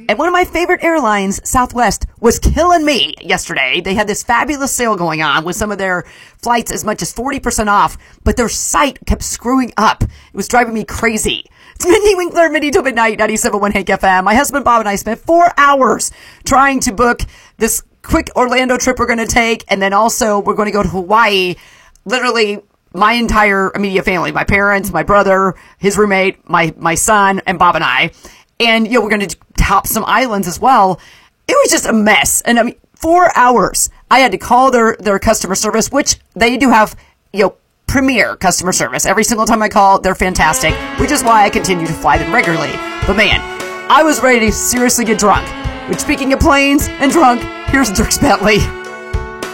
And one of my favorite airlines, Southwest, was killing me yesterday. They had this fabulous sale going on with some of their flights as much as 40% off, but their site kept screwing up. It was driving me crazy. It's Mindy Winkler, Mindy till midnight, 97.1 Hank FM. My husband Bob and I spent 4 hours trying to book this quick Orlando trip we're going to take, and then also we're going to go to Hawaii. Literally, my entire immediate family, my parents, my brother, his roommate, my son, and Bob and I. And, we're going to top some islands as well. It was just a mess. And I mean, 4 hours. I had to call their customer service, which they do have, premier customer service. Every single time I call, they're fantastic, which is why I continue to fly them regularly. But man, I was ready to seriously get drunk. But speaking of planes and drunk, here's Dierks Bentley.